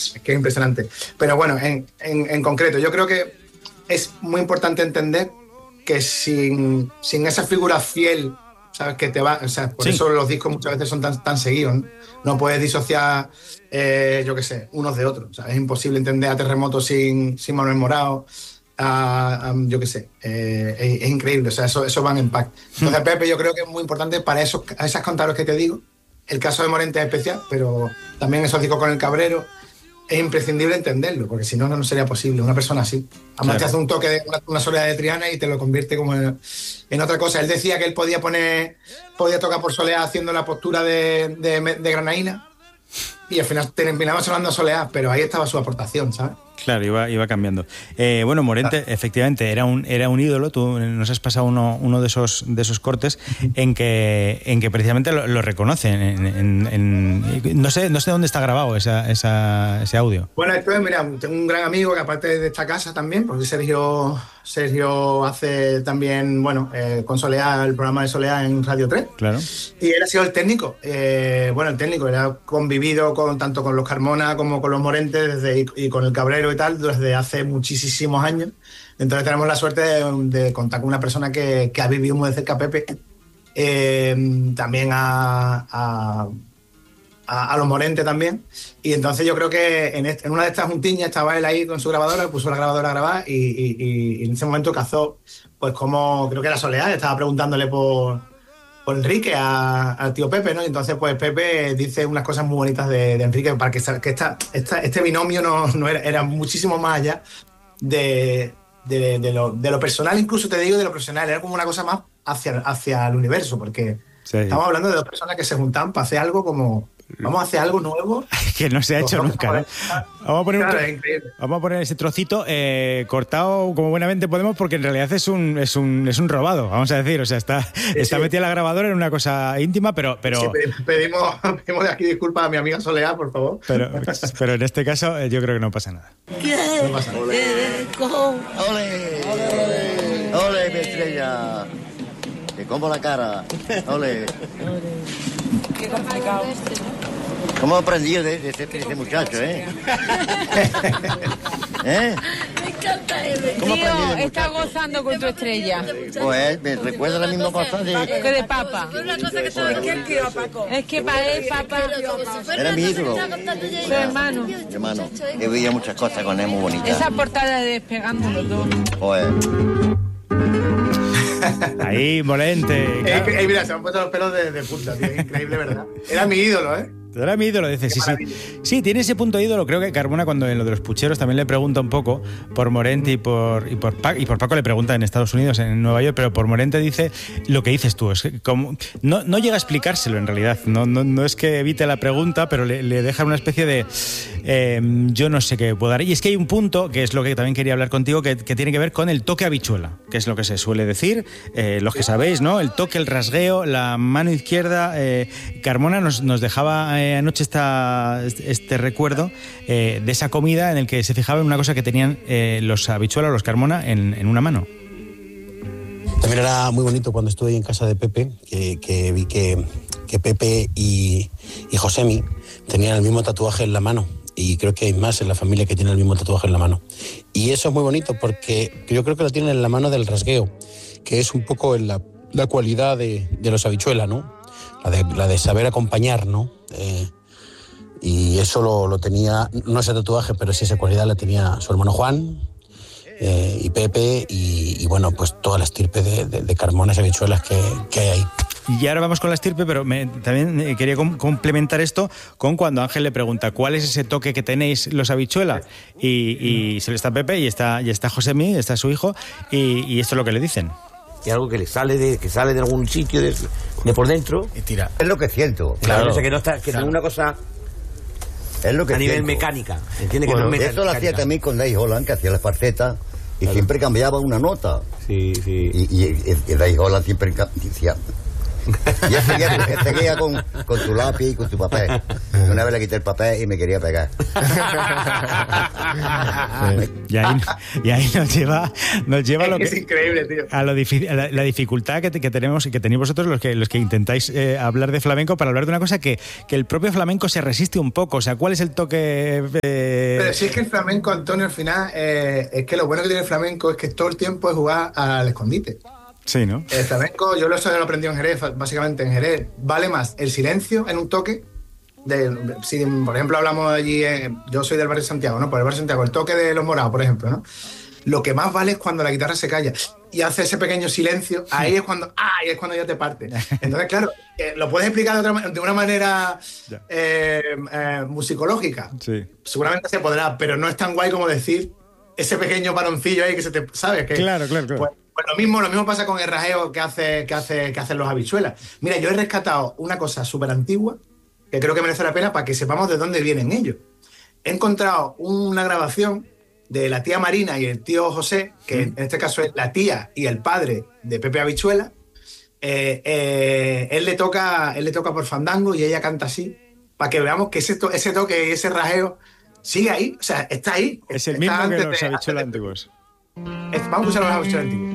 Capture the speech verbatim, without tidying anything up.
es que es impresionante. Pero bueno, en, en, en concreto, yo creo que es muy importante entender que sin, sin esa figura fiel, ¿sabes? Que te va, o sea, por sí. eso los discos muchas veces son tan, tan seguidos, ¿no? No puedes disociar, eh, yo qué sé, unos de otros. O sea, es imposible entender a Terremoto sin, sin Manuel Morao. A, a, yo qué sé, eh, es, es increíble, o sea, eso, eso van en pack. Entonces, Pepe, yo creo que es muy importante para esos, esas cantaros que te digo. El caso de Morente es especial, pero también esos discos con el Cabrero es imprescindible entenderlo, porque si no, no sería posible. Una persona así. Además, claro. te hace un toque de una, una soledad de Triana y te lo convierte como en, en otra cosa. Él decía que él podía poner, podía tocar por Soleá haciendo la postura de, de, de Granaína, y al final terminaba sonando a Soleá, pero ahí estaba su aportación, ¿sabes? Claro, iba, iba cambiando. Eh, bueno, Morente, ah. efectivamente, era un, era un ídolo. Tú nos has pasado uno, uno de esos de esos cortes en que, en que precisamente lo, lo reconocen. En, en, en, no sé, no sé dónde está grabado esa, esa, ese audio. Bueno, esto es, mira, tengo un gran amigo que aparte de esta casa también, porque Sergio, Sergio hace también, bueno, eh, con Soleá, el programa de Soleá en Radio tres. Claro. Y él ha sido el técnico. Eh, bueno, el técnico, él ha convivido con, tanto con los Carmona como con los Morentes desde, y, y con el Cabrero y tal, desde hace muchísimos años. Entonces tenemos la suerte de, de contar con una persona que, que ha vivido muy de cerca a Pepe, eh, también a, a, a, a los Morentes también, y entonces yo creo que en, este, en una de estas juntiñas estaba él ahí con su grabadora, puso la grabadora a grabar y, y, y en ese momento cazó, pues como creo que era Soledad, estaba preguntándole por por Enrique al tío Pepe, ¿no? Y entonces pues Pepe dice unas cosas muy bonitas de, de Enrique, para que, que esta, esta, este binomio no, no era, era muchísimo más allá de, de, de, lo, de lo personal, incluso te digo de lo profesional, era como una cosa más hacia, hacia el universo, porque sí. estamos hablando de dos personas que se juntan para hacer algo como vamos a hacer algo nuevo que no se ha hecho nunca, ¿no? Vamos a poner, claro, un tro- vamos a poner ese trocito eh, cortado como buenamente podemos, porque en realidad es un es un es un robado, vamos a decir, o sea, está sí, está sí. metida la grabadora en una cosa íntima, pero pero sí, pedimos pedimos de aquí disculpas a mi amiga Soledad, por favor. Pero pero en este caso eh, yo creo que no pasa nada. ¿Qué? No pasa nada. ¡Ole! ¡Ole! ¡Ole, mi estrella! Te como la cara. ¡Ole! Qué complicado. ¿Cómo aprendí de, de, este, de este muchacho, eh? ¿Eh? Me encanta él. ¿Cómo Tío, aprendí de está muchacho? gozando con tu estrella. Pues me recuerda la misma cosa de... Que de papa. Una cosa que sabes que él quiere a Paco. Es que para él, papá, Era mi ídolo. su hermano. Mi hermano. Yo veía muchas cosas con él muy bonitas. Esa portada de Despegando los dos. Joder. Ahí, Morente. Claro. Eh, eh, mira, se me han puesto los pelos de, de punta, tío. Increíble, ¿verdad? Era mi ídolo, ¿eh? Era mi ídolo, dice, sí, sí. Sí, tiene ese punto de ídolo. Creo que Carmona, cuando en lo de los pucheros también le pregunta un poco por Morente y por, y por Paco, y por Paco le pregunta en Estados Unidos, en Nueva York, pero por Morente dice lo que dices tú. Es que como, no, no llega a explicárselo en realidad. No, no, no es que evite la pregunta, pero le, le deja una especie de eh, yo no sé qué puedo dar. Y es que hay un punto, que es lo que también quería hablar contigo, que, que tiene que ver con el toque habichuela, que es lo que se suele decir, eh, los que sabéis, ¿no? El toque, el rasgueo, la mano izquierda. Eh, Carmona nos, nos dejaba eh, anoche esta, este recuerdo eh, de esa comida en el que se fijaba en una cosa que tenían eh, los habichuelas, los Carmona, en, en una mano. También era muy bonito cuando estuve en casa de Pepe, que, que vi que, que Pepe y, y Josemi tenían el mismo tatuaje en la mano. Y creo que hay más en la familia que tienen el mismo tatuaje en la mano. Y eso es muy bonito porque yo creo que lo tienen en la mano del rasgueo, que es un poco la, la cualidad de, de los habichuelas, ¿no? La de, la de saber acompañar, ¿no? Eh, y eso lo, lo tenía, no ese tatuaje, pero sí esa cualidad la tenía su hermano Juan eh, y Pepe y, y bueno, pues toda la estirpe de, de, de Carmonas y habichuelas que, que hay ahí. Y ahora vamos con la estirpe, pero me, también quería com- complementar esto con cuando Ángel le pregunta ¿cuál es ese toque que tenéis los habichuelas? Y, y se le está Pepe y está, y está Josemi, está su hijo, y, y esto es lo que le dicen. Y algo que le sale de que sale de algún sitio de, de por dentro y tira. Es lo que siento. Claro, claro. Que no está, que claro. no es una cosa es lo que a nivel siento. Mecánica. ¿Entiende? Bueno, que no es eso lo hacía también con Dave Holland, que hacía las farcetas y claro. siempre cambiaba una nota. Sí, sí. Y, y, y Dave Holland siempre decía Y él seguía, él seguía con, con su lápiz y con su papel. Una vez le quité el papel y me quería pegar. y, ahí, y ahí nos lleva, nos lleva es lo que que, es increíble, tío. a lo difícil, a la, la dificultad que, que tenemos y que tenéis vosotros los que, los que intentáis eh, hablar de flamenco para hablar de una cosa que, que el propio flamenco se resiste un poco. O sea, ¿cuál es el toque? Eh... Pero si es que el flamenco, Antonio, al final, eh, es que lo bueno que tiene el flamenco es que todo el tiempo es jugar al escondite. Sí, ¿no? El flamenco, yo lo he aprendido en Jerez, básicamente en Jerez, vale más el silencio en un toque. De, si, por ejemplo, hablamos allí, eh, yo soy del barrio de Santiago, ¿no? Por el barrio de Santiago, el toque de Los Morados, por ejemplo, ¿no? Lo que más vale es cuando la guitarra se calla y hace ese pequeño silencio, ahí es cuando, ¡ah! Ahí es cuando ya te parte. Entonces, claro, eh, lo puedes explicar de, otra, de una manera eh, eh, musicológica. Sí. Seguramente se podrá, pero no es tan guay como decir ese pequeño paroncillo ahí que se te, ¿sabes? Que, claro, claro, claro. Pues, pues lo mismo, lo mismo pasa con el rajeo que hace, que hace, que hacen los habichuelas. Mira, yo he rescatado una cosa súper antigua que creo que merece la pena para que sepamos de dónde vienen ellos. He encontrado una grabación de la tía Marina y el tío José, que en este caso es la tía y el padre de Pepe Habichuela. Eh, eh, él le toca, él le toca por fandango y ella canta así, para que veamos que ese, to ese toque y ese rajeo sigue ahí, o sea, está ahí. Es el está mismo que los de, habichuelas antiguos. Es, vamos a escuchar los habichuelas antiguos.